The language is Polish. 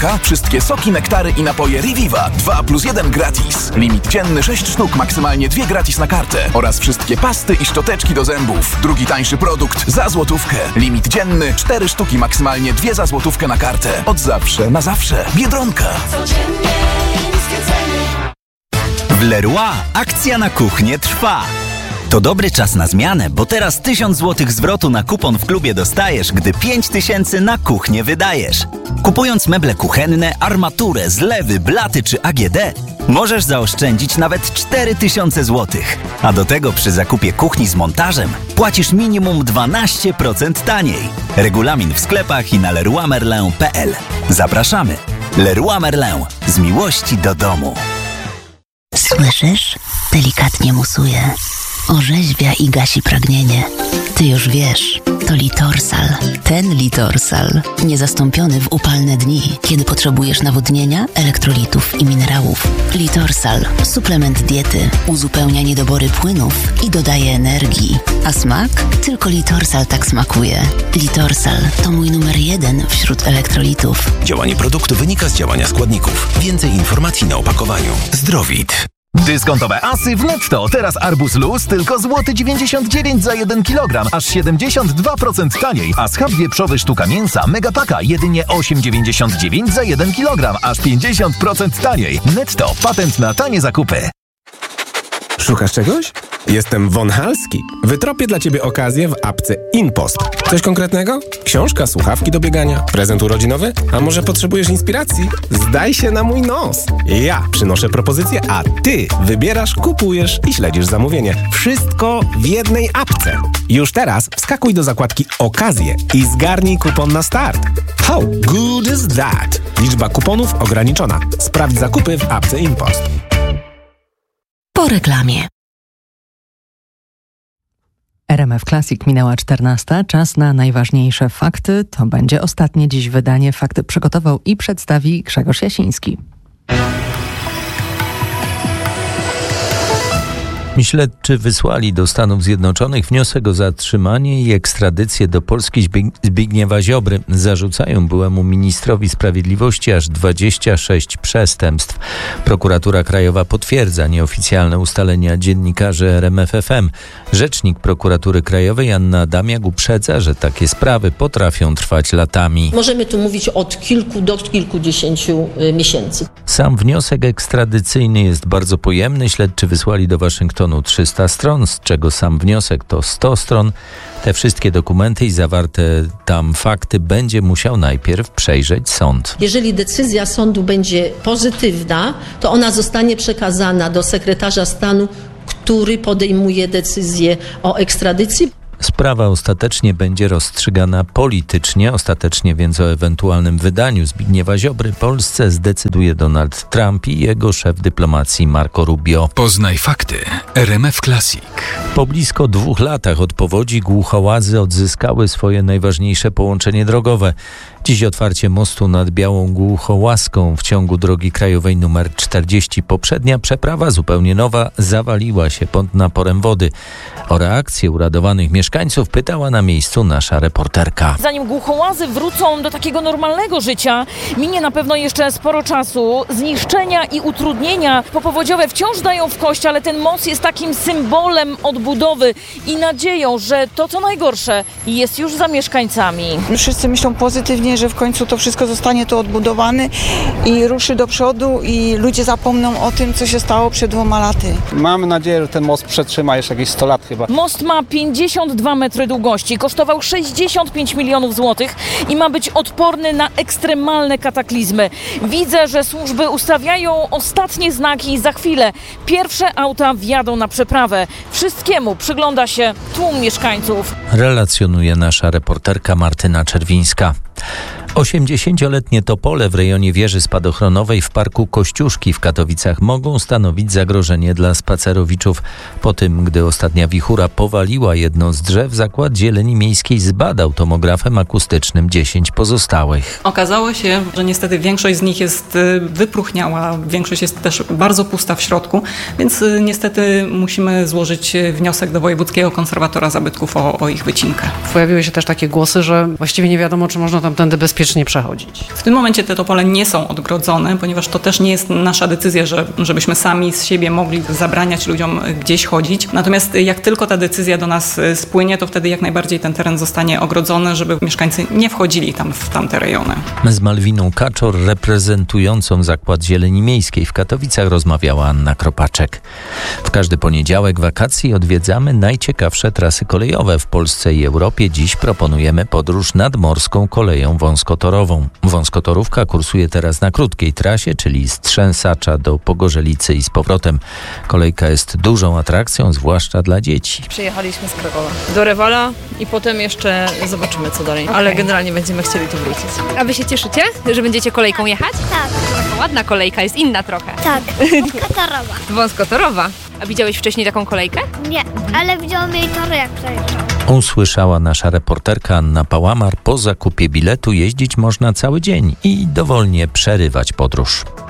Biedronka, wszystkie soki, nektary i napoje Reviva 2+1 gratis. Limit dzienny 6 sztuk, maksymalnie 2 gratis na kartę. Oraz wszystkie pasty i szczoteczki do zębów. Drugi tańszy produkt za złotówkę. Limit dzienny 4 sztuki, maksymalnie 2 za złotówkę na kartę. Od zawsze na zawsze. Biedronka. Codziennie niskie ceny. W Leroy akcja na kuchnię trwa. To dobry czas na zmianę, bo teraz 1000 zł zwrotu na kupon w klubie dostajesz, gdy 5000 na kuchnię wydajesz. Kupując meble kuchenne, armaturę, zlewy, blaty czy AGD, możesz zaoszczędzić nawet 4000 zł. A do tego przy zakupie kuchni z montażem płacisz minimum 12% taniej. Regulamin w sklepach i na leroymerlin.pl. Zapraszamy. Leroy Merlin. Z miłości do domu. Słyszysz? Delikatnie musuje. Orzeźwia i gasi pragnienie. Ty już wiesz, to Litorsal. Ten Litorsal. Niezastąpiony w upalne dni, kiedy potrzebujesz nawodnienia, elektrolitów i minerałów. Litorsal. Suplement diety. Uzupełnia niedobory płynów i dodaje energii. A smak? Tylko Litorsal tak smakuje. Litorsal to mój numer 1 wśród elektrolitów. Działanie produktu wynika z działania składników. Więcej informacji na opakowaniu. Zdrowit. Dyskontowe asy w Netto. Teraz arbuz luz tylko złoty 99 za 1 kg, aż 72% taniej. A schab wieprzowy sztuka mięsa Megapaka jedynie 8,99 za 1 kg, aż 50% taniej. Netto. Patent na tanie zakupy. Szukasz czegoś? Jestem Von Halski. Wytropię dla Ciebie okazję w apce InPost. Coś konkretnego? Książka, słuchawki do biegania, prezent urodzinowy? A może potrzebujesz inspiracji? Zdaj się na mój nos. Ja przynoszę propozycję, a Ty wybierasz, kupujesz i śledzisz zamówienie. Wszystko w jednej apce. Już teraz wskakuj do zakładki Okazje i zgarnij kupon na start. How good is that? Liczba kuponów ograniczona. Sprawdź zakupy w apce InPost. Po reklamie. RMF Classic minęła 14. Czas na najważniejsze fakty. To będzie ostatnie dziś wydanie. Fakty przygotował i przedstawi Grzegorz Jasiński. Śledczy wysłali do Stanów Zjednoczonych wniosek o zatrzymanie i ekstradycję do Polski Zbigniewa Ziobry. Zarzucają byłemu ministrowi sprawiedliwości aż 26 przestępstw. Prokuratura Krajowa potwierdza nieoficjalne ustalenia dziennikarzy RMF FM. Rzecznik Prokuratury Krajowej Anna Adamiak uprzedza, że takie sprawy potrafią trwać latami. Możemy tu mówić od kilku do kilkudziesięciu miesięcy. Sam wniosek ekstradycyjny jest bardzo pojemny. Śledczy wysłali do Waszyngtonu 300 stron, z czego sam wniosek to 100 stron. Te wszystkie dokumenty i zawarte tam fakty będzie musiał najpierw przejrzeć sąd. Jeżeli decyzja sądu będzie pozytywna, to ona zostanie przekazana do sekretarza stanu, który podejmuje decyzję o ekstradycji. Sprawa ostatecznie będzie rozstrzygana politycznie. Ostatecznie więc o ewentualnym wydaniu Zbigniewa Ziobry Polsce zdecyduje Donald Trump i jego szef dyplomacji Marco Rubio. Poznaj fakty. RMF Classic. Po blisko 2 latach od powodzi Głuchołazy odzyskały swoje najważniejsze połączenie drogowe. Dziś otwarcie mostu nad Białą Głuchołazką w ciągu drogi krajowej nr 40. Poprzednia przeprawa, zupełnie nowa, zawaliła się pod naporem wody. O reakcję uradowanych mieszkańców pytała na miejscu nasza reporterka. Zanim Głuchołazy wrócą do takiego normalnego życia, minie na pewno jeszcze sporo czasu. Zniszczenia i utrudnienia popowodziowe wciąż dają w kość, ale ten most jest takim symbolem odbudowy i nadzieją, że to co najgorsze jest już za mieszkańcami. Wszyscy myślą pozytywnie, że w końcu to wszystko zostanie tu odbudowane i ruszy do przodu i ludzie zapomną o tym, co się stało przed 2 laty. Mamy nadzieję, że ten most przetrzyma jeszcze jakieś 100 lat chyba. Most ma 52 metry długości, kosztował 65 milionów złotych i ma być odporny na ekstremalne kataklizmy. Widzę, że służby ustawiają ostatnie znaki i za chwilę pierwsze auta wjadą na przeprawę. Wszystkiemu przygląda się tłum mieszkańców. Relacjonuje nasza reporterka Martyna Czerwińska. 80-letnie topole w rejonie wieży spadochronowej w parku Kościuszki w Katowicach mogą stanowić zagrożenie dla spacerowiczów. Po tym, gdy ostatnia wichura powaliła jedno z drzew, Zakład Zieleni Miejskiej zbadał tomografem akustycznym 10 pozostałych. Okazało się, że niestety większość z nich jest wypróchniała, większość jest też bardzo pusta w środku, więc niestety musimy złożyć wniosek do Wojewódzkiego Konserwatora Zabytków o ich wycinkę. Pojawiły się też takie głosy, że właściwie nie wiadomo, czy można tamtędy bezpiecznie bezpiecznie przechodzić. W tym momencie te topole nie są odgrodzone, ponieważ to też nie jest nasza decyzja, żebyśmy sami z siebie mogli zabraniać ludziom gdzieś chodzić. Natomiast jak tylko ta decyzja do nas spłynie, to wtedy jak najbardziej ten teren zostanie ogrodzony, żeby mieszkańcy nie wchodzili tam w tamte rejony. Z Malwiną Kaczor, reprezentującą Zakład Zieleni Miejskiej w Katowicach, rozmawiała Anna Kropaczek. W każdy poniedziałek wakacji odwiedzamy najciekawsze trasy kolejowe w Polsce i Europie. Dziś proponujemy podróż nadmorską koleją wąskotorową. Wąskotorówka kursuje teraz na krótkiej trasie, czyli z Trzęsacza do Pogorzelicy i z powrotem. Kolejka jest dużą atrakcją, zwłaszcza dla dzieci. Przyjechaliśmy z Krakowa do Rewala i potem jeszcze zobaczymy, co dalej. Ale generalnie będziemy chcieli tu wrócić. A wy się cieszycie, że będziecie kolejką jechać? Tak. Taka ładna kolejka, jest inna trochę. Tak, wąskotorowa. Wąskotorowa. A widziałeś wcześniej taką kolejkę? Nie, ale widziałam jej tory, jak przejeżdżał. Usłyszała nasza reporterka Anna Pałamar. Po zakupie biletu jeździć można cały dzień i dowolnie przerywać podróż.